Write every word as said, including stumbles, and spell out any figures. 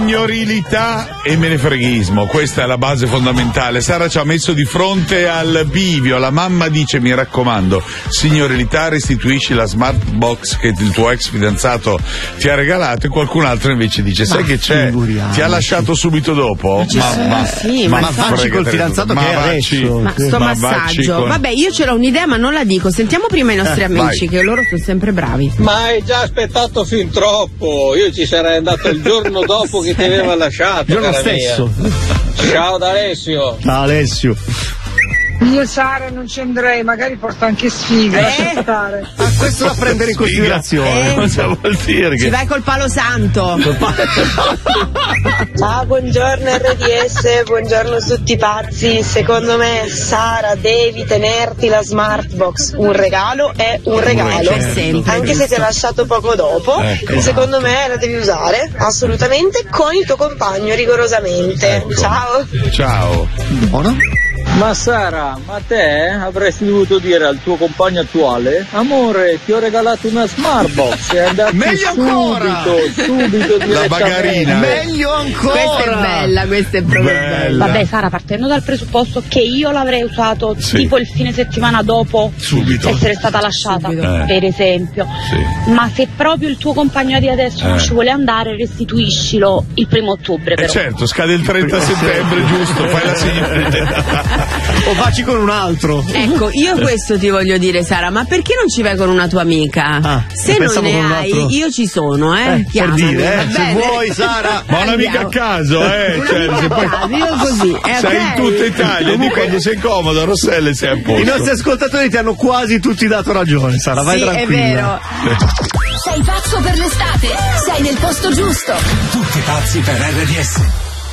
Signorilità e menefreghismo, questa è la base fondamentale. Sara ci ha messo di fronte al bivio. La mamma dice: mi raccomando, signorilità, restituisci la smart box che il tuo ex fidanzato ti ha regalato. E qualcun altro invece dice: sai ma che c'è? Ti ha lasciato subito dopo? Ma, ma, sì, ma, ma facci col fidanzato ma che è vacci, adesso. Ma sto ma massaggio con... vabbè, io ce l'ho un'idea ma non la dico. Sentiamo prima i nostri eh, amici, vai. che loro sono sempre bravi. Ma hai già aspettato fin troppo. Io ci sarei andato il giorno dopo che ti aveva lasciato. Il giorno stesso. Mia. Ciao da Alessio. Ciao Alessio. Io Sara non ci andrei, magari porto anche sfiga, lascia stare. Ma questo da prendere in considerazione. Eh? Cosa vuol dire? Ci Che... vai col palo santo. Ciao, buongiorno R D S, buongiorno tutti pazzi. Secondo me Sara devi tenerti la smart box, un regalo è un regalo, sempre, anche se ti ha lasciato poco dopo. Ecco. Secondo me la devi usare assolutamente con il tuo compagno rigorosamente. Ecco. Ciao. Ciao. Buono? Ma Sara, ma te avresti dovuto dire al tuo compagno attuale: amore, ti ho regalato una smart box e andarci Meglio ancora! subito, subito La direttamente. bagarina. Meglio ancora! Questa è bella, questa è proprio Bella. bella. Vabbè Sara, partendo dal presupposto che io l'avrei usato Sì. tipo il fine settimana dopo Subito. essere stata lasciata, Eh. per esempio. Sì. Ma se proprio il tuo compagno di adesso Eh. non ci vuole andare, restituiscilo il primo ottobre Eh però. certo, scade il trenta settembre, giusto? Fai la signorilità. O facci con un altro. Ecco, io questo ti voglio dire, Sara, ma perché non ci vai con una tua amica? Ah, se non pensavo ne con un hai, altro. io ci sono, eh. Eh, per Chiamami, dire, va eh, se bene? vuoi Sara. Ma un'amica a caso, eh? Una Cioè, amica se a poi... caso, io così. Eh, Sei ok? in tutta Italia, di quando sei comodo a Rosselle sei a posto. I nostri ascoltatori ti hanno quasi tutti dato ragione, Sara, vai Sì, tranquilla. è vero. Sei pazzo per l'estate? Sei nel posto giusto. Tutti pazzi per R D S.